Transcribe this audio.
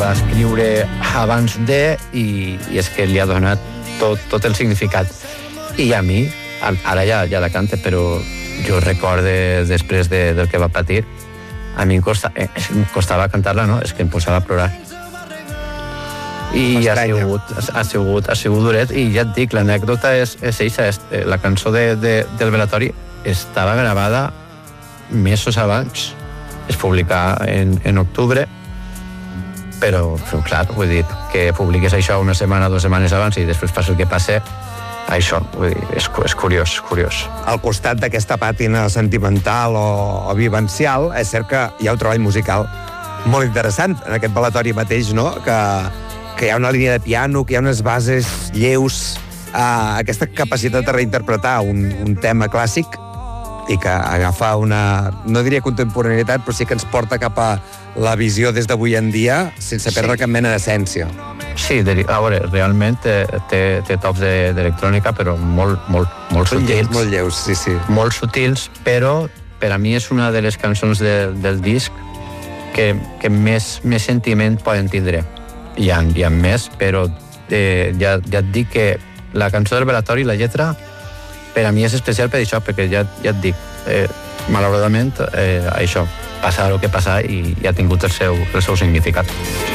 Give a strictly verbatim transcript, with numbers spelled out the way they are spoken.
va escriure abans de i, i és que li ha donat tot, tot el significat. I a mi, ara ja, ja la canta, però jo recorde després de, del que va patir, a mi em, costa, eh, em costava cantar-la, no? És que em posava a plorar. I ha sigut, ha, sigut, ha sigut duret, i ja et dic, l'anècdota és, és eixa, és, la cançó de, de, del velatori estava gravada mesos abans, es publicà en, en octubre, però, però clar, vull dir, que publiqués això una setmana, dues setmanes abans i després passa el que passa, això, vull dir, és, és curiós, curiós. Al costat d'aquesta pàtina sentimental o, o vivencial, és cert que hi ha un treball musical molt interessant en aquest velatori mateix, no?, que que hi ha una línia de piano, que hi ha unes bases lleus, eh, aquesta capacitat de reinterpretar un, un tema clàssic i que agafa una, no diria contemporaneïtat, però sí que ens porta cap a la visió des d'avui en dia sense perdre sí. cap mena d'essència. Sí, de, a veure, realment té, té, té tocs d'electrònica, però molt, molt, molt Són sutils. Lleus, molt lleus, sí, sí. Molt sutils, però per a mi és una de les cançons de, del disc que, que més, més sentiment poden tindre. Hi ha, hi ha més, però eh, ja, ja et dic que la cançó del velatori, la lletra, per a mi és especial per això, perquè ja, ja et dic, eh, malauradament, eh, això, passa el que passa i, i ha tingut el seu, el seu significat.